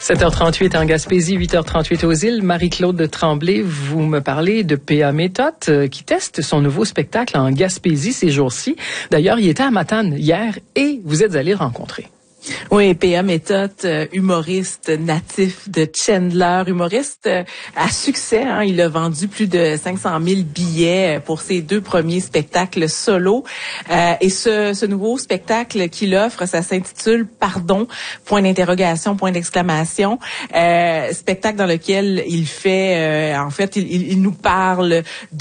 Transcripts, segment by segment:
7h38 en Gaspésie, 8h38 aux îles. Marie-Claude de Tremblay, vous me parlez de PA Méthode qui teste son nouveau spectacle en Gaspésie ces jours-ci. D'ailleurs, il était à Matane hier et vous êtes allé le rencontrer. Oui, PA Méthode, humoriste natif de Chandler, humoriste à succès. Hein, il a vendu plus de 500 000 billets pour ses 2 premiers spectacles solo. Et ce nouveau spectacle qu'il offre, ça s'intitule « Pardon », point d'interrogation, point d'exclamation. Spectacle dans lequel il fait, en fait, il nous parle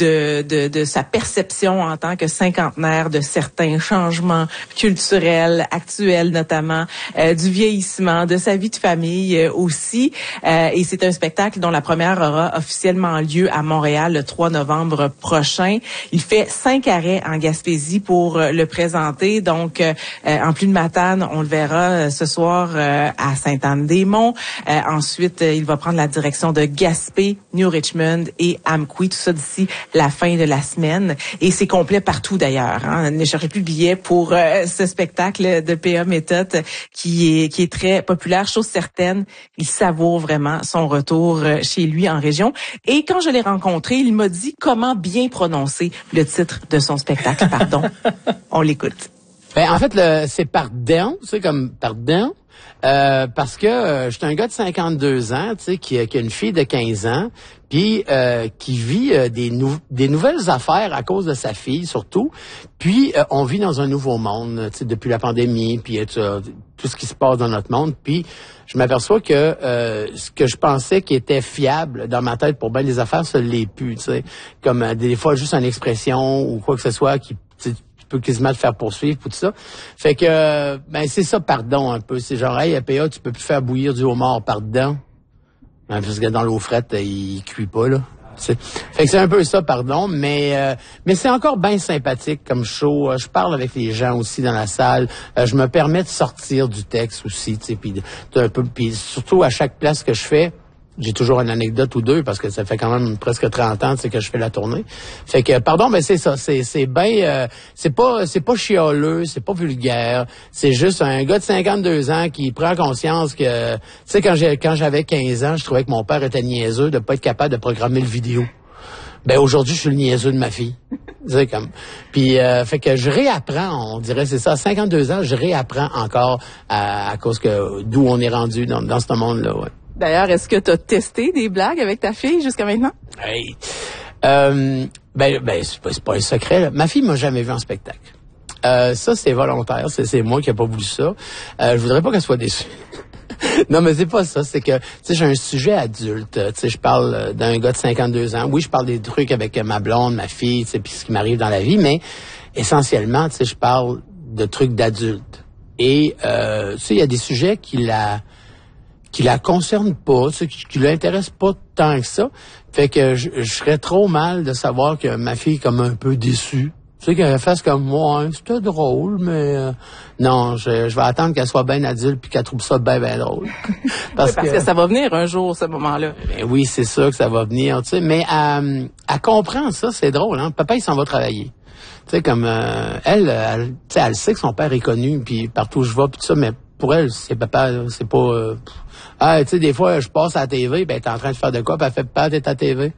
de sa perception en tant que cinquantenaire de certains changements culturels actuels notamment. Du vieillissement, de sa vie de famille aussi. Et c'est un spectacle dont la première aura officiellement lieu à Montréal le 3 novembre prochain. Il fait 5 arrêts en Gaspésie pour le présenter. Donc, en plus de Matane, on le verra ce soir à Sainte-Anne-des-Monts. Ensuite, il va prendre la direction de Gaspé, New Richmond et Amqui. Tout ça d'ici la fin de la semaine. Et c'est complet partout d'ailleurs. Hein. Ne cherchez plus de billets pour ce spectacle de PA Méthode qui est très populaire, chose certaine, il savoure vraiment son retour chez lui en région. Et quand je l'ai rencontré, il m'a dit comment bien prononcer le titre de son spectacle. Pardon, on l'écoute. Ben, en fait, c'est Pardon, c'est comme Pardon. Parce que je suis un gars de 52 ans, tu sais, qui a une fille de 15 ans, puis qui vit des nouvelles affaires à cause de sa fille surtout. Puis on vit dans un nouveau monde, tu sais, depuis la pandémie, puis tout ce qui se passe dans notre monde. Puis je m'aperçois que ce que je pensais qui était fiable dans ma tête pour bien des affaires, ça l'est plus, tu sais, comme des fois juste une expression ou quoi que ce soit qui peut quasiment te faire poursuivre pour tout ça. Fait que, ben, c'est ça, pardon, un peu. C'est genre, hey, PA, tu peux plus faire bouillir du homard, pardon. Ben, parce que dans l'eau frette, il cuit pas, là. T'sais. Fait que c'est un peu ça, pardon, mais c'est encore bien sympathique comme show. Je parle avec les gens aussi dans la salle. Je me permets de sortir du texte aussi, tu sais, puis surtout à chaque place que je fais, j'ai toujours une anecdote ou deux parce que ça fait quand même presque 30 ans, tu sais, que je fais la tournée. Fait que, pardon, mais c'est ça, c'est bien, c'est pas chialeux, c'est pas vulgaire. C'est juste un gars de 52 ans qui prend conscience que, tu sais, quand j'avais 15 ans, je trouvais que mon père était niaiseux de pas être capable de programmer le vidéo. Ben, aujourd'hui, je suis le niaiseux de ma fille. Tu sais, comme. Puis, fait que je réapprends, on dirait, c'est ça, à 52 ans, je réapprends encore à cause que, d'où on est rendu dans ce monde-là, ouais. D'ailleurs, est-ce que tu as testé des blagues avec ta fille jusqu'à maintenant? Hey. C'est pas un secret, là. Ma fille m'a jamais vu en spectacle. Ça, c'est volontaire. C'est moi qui ai pas voulu ça. Je voudrais pas qu'elle soit déçue. Non, mais c'est pas ça. C'est que, tu sais, j'ai un sujet adulte. Tu sais, je parle d'un gars de 52 ans. Oui, je parle des trucs avec ma blonde, ma fille, tu sais, puis ce qui m'arrive dans la vie, mais essentiellement, tu sais, je parle de trucs d'adultes. Et, tu sais, il y a des sujets qui la concerne pas, tu sais, qui l'intéresse pas tant que ça. Fait que je serais trop mal de savoir que ma fille est comme un peu déçue. Tu sais, qu'elle fasse comme moi, hein, c'était drôle, mais non, je vais attendre qu'elle soit bien adulte puis qu'elle trouve ça bien drôle. Parce que ça va venir un jour, ce moment-là. Ben oui, c'est ça que ça va venir, tu sais. Mais elle comprend ça, c'est drôle, hein. Papa, il s'en va travailler. Tu sais, comme elle sait que son père est connu, puis partout où je vais, puis tout ça, mais pour elle, c'est papa, c'est pas... tu sais, des fois, je passe à la TV, ben t'es en train de faire de quoi, puis elle fait, papa, t'es à la TV.